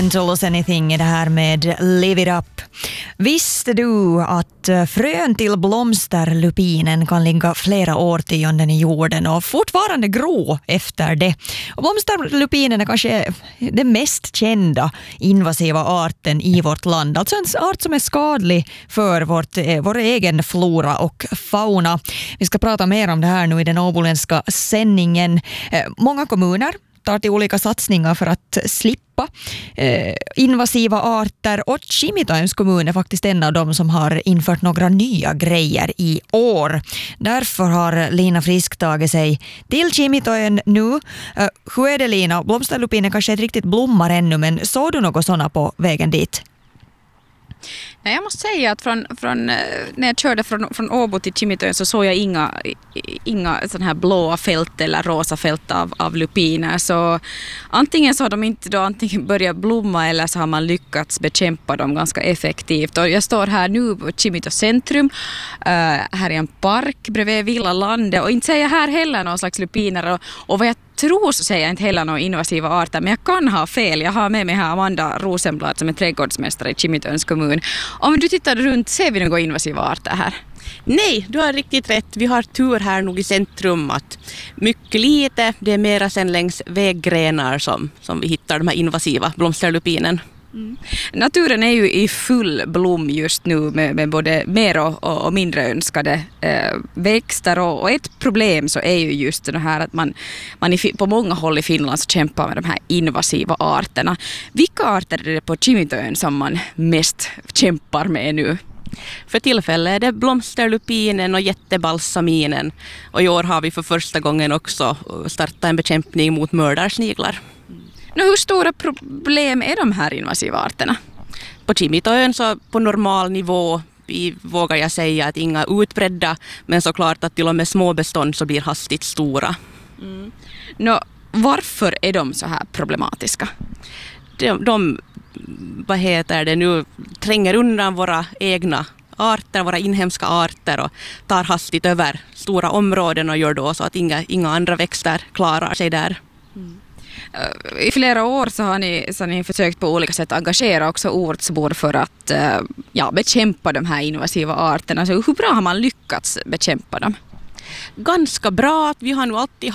Tell us anything i det här med Live It Up. Visste du att frön till blomsterlupinen kan ligga flera årtionden i jorden och fortfarande gro efter det? Och blomsterlupinen är kanske den mest kända invasiva arten i vårt land. Alltså en art som är skadlig för vår egen flora och fauna. Vi ska prata mer om det här nu i den åboländska sändningen. Många kommuner tar till olika satsningar för att slippa invasiva arter, och Kimitoins kommun är faktiskt en av dem som har infört några nya grejer i år. Därför har Lina Frisk tagit sig till Kimitoin nu. Hur är det, Lina? Blomsterlupinen kanske inte riktigt blommar ännu, men såg du något sådana på vägen dit? Nej, jag måste säga att från när jag körde från Åbo till Kimitoin så såg jag inga sådana här blåa fält eller rosa fält av lupiner. Så antingen så har de inte då antingen börjat blomma eller så har man lyckats bekämpa dem ganska effektivt. Och jag står här nu på Kimito centrum, här i en park bredvid Villa Lande, och inte säger jag här heller någon slags lupiner, och vad jag tror så säger jag inte heller några invasiva arter, men jag kan ha fel. Jag har med mig här Amanda Rosenblad som är trädgårdsmästare i Kimitoins kommun. Om du tittar runt, ser vi några invasiva arter här? Nej, du har riktigt rätt. Vi har tur här nog i centrum att mycket lite, det är mera sen längs väggrenar som vi hittar de här invasiva blomsterlupinen. Mm. Naturen är ju i full blom just nu med både mer och mindre önskade växter, och ett problem så är ju just det här att man på många håll i Finland så kämpar med de här invasiva arterna. Vilka arter är det på Kimitoin som man mest kämpar med nu? För tillfället är det blomsterlupinen och jättebalsaminen, och i år har vi för första gången också startat en bekämpning mot mördarsniglar. Hur stora problem är de här invasiva arterna? På Kimitoin så på normal nivå vågar jag säga att inga utbredda, men såklart att till och med små bestånd så blir hastigt stora. Mm. Varför är de så här problematiska? De nu tränger undan våra egna arter, våra inhemska arter, och tar hastigt över stora områden och gör då så att inga andra växter klarar sig där. Mm. I flera år så har ni försökt på olika sätt engagera också ortsbor för att bekämpa de här invasiva arterna. Så hur bra har man lyckats bekämpa dem? Ganska bra. Vi har nog alltid